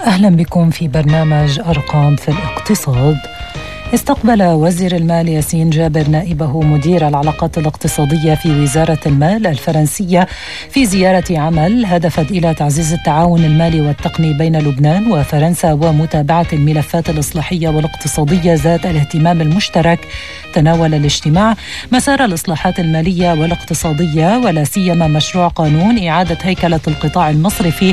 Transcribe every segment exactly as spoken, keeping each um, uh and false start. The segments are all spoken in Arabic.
أهلا بكم في برنامج أرقام في الاقتصاد. استقبل وزير المال ياسين جابر نائبه مدير العلاقات الاقتصادية في وزارة المال الفرنسية في زيارة عمل هدفت إلى تعزيز التعاون المالي والتقني بين لبنان وفرنسا ومتابعة الملفات الإصلاحية والاقتصادية ذات الاهتمام المشترك. تناول الاجتماع مسار الإصلاحات المالية والاقتصادية ولا سيما مشروع قانون إعادة هيكلة القطاع المصرفي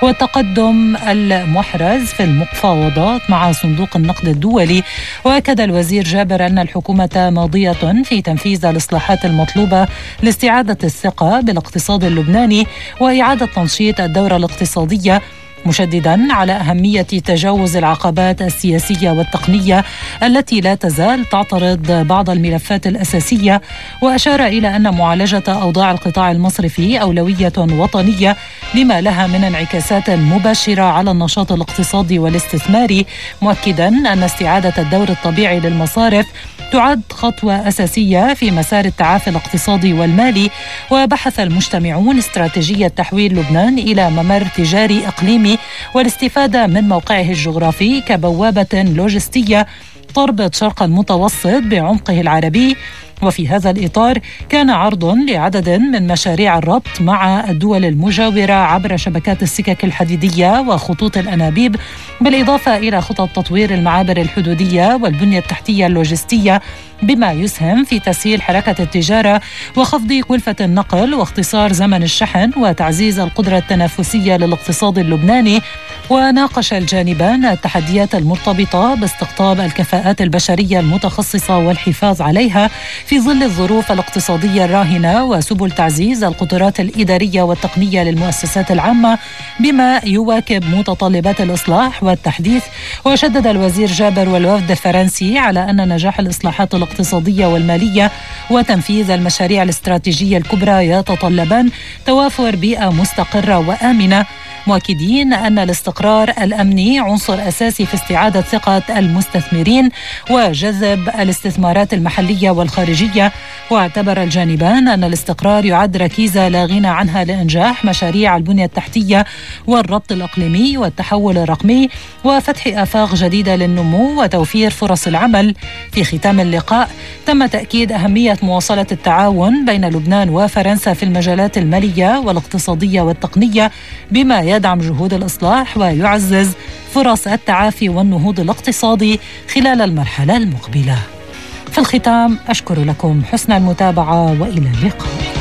والتقدم المحرز في المفاوضات مع صندوق النقد الدولي. وأكد الوزير جابر أن الحكومة ماضية في تنفيذ الإصلاحات المطلوبة لاستعادة الثقة بالاقتصاد اللبناني وإعادة تنشيط الدورة الاقتصادية، مشددا على أهمية تجاوز العقبات السياسية والتقنية التي لا تزال تعترض بعض الملفات الأساسية. وأشار إلى أن معالجة أوضاع القطاع المصرفي أولوية وطنية لما لها من انعكاسات مباشرة على النشاط الاقتصادي والاستثماري، مؤكدا أن استعادة الدور الطبيعي للمصارف تعد خطوة أساسية في مسار التعافي الاقتصادي والمالي. وبحث المجتمعون استراتيجية تحويل لبنان إلى ممر تجاري إقليمي والاستفادة من موقعه الجغرافي كبوابة لوجستية تربط شرق المتوسط بعمقه العربي. وفي هذا الإطار كان عرض لعدد من مشاريع الربط مع الدول المجاورة عبر شبكات السكك الحديدية وخطوط الأنابيب، بالإضافة إلى خطط تطوير المعابر الحدودية والبنية التحتية اللوجستية، بما يسهم في تسهيل حركة التجارة وخفض كلفة النقل واختصار زمن الشحن وتعزيز القدرة التنافسية للاقتصاد اللبناني. وناقش الجانبان التحديات المرتبطة باستقطاب الكفاءات البشرية المتخصصة والحفاظ عليها في ظل الظروف الاقتصادية الراهنة وسبل تعزيز القدرات الإدارية والتقنية للمؤسسات العامة بما يواكب متطلبات الإصلاح والتحديث. وشدد الوزير جابر والوفد الفرنسي على أن نجاح الإصلاحات الاقتصادية والمالية وتنفيذ المشاريع الاستراتيجية الكبرى يتطلبان توافر بيئة مستقرة وآمنة، مؤكدين أن الاستقرار الأمني عنصر أساسي في استعادة ثقة المستثمرين وجذب الاستثمارات المحلية والخارجية. واعتبر الجانبان أن الاستقرار يعد ركيزة لا غنى عنها لإنجاح مشاريع البنية التحتية والربط الإقليمي والتحول الرقمي وفتح آفاق جديدة للنمو وتوفير فرص العمل. في ختام اللقاء تم تأكيد أهمية مواصلة التعاون بين لبنان وفرنسا في المجالات المالية والاقتصادية والتقنية بما يدعم جهود الإصلاح ويعزز فرص التعافي والنهوض الاقتصادي خلال المرحلة المقبلة. في الختام أشكر لكم حسن المتابعة وإلى اللقاء.